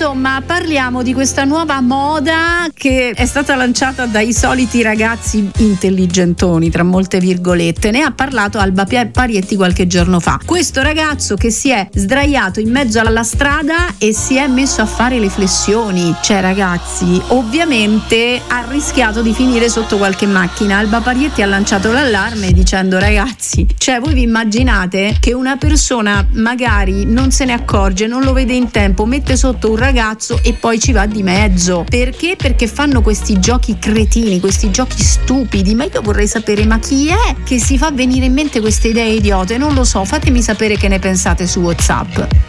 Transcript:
Insomma, parliamo di questa nuova moda che è stata lanciata dai soliti ragazzi intelligentoni, tra molte virgolette. Ne ha parlato Alba Parietti qualche giorno fa. Questo ragazzo che si è sdraiato in mezzo alla strada e si è messo a fare le flessioni. Cioè, ragazzi, ovviamente ha rischiato di finire sotto qualche macchina. Alba Parietti ha lanciato l'allarme dicendo: ragazzi, cioè, voi vi immaginate che una persona magari non se ne accorge, non lo vede in tempo, mette sotto un ragazzo e poi ci va di mezzo? Perché? Perché fanno questi giochi cretini, questi giochi stupidi. Ma io vorrei sapere, ma chi è che si fa venire in mente queste idee idiote? Non lo so, fatemi sapere che ne pensate su WhatsApp.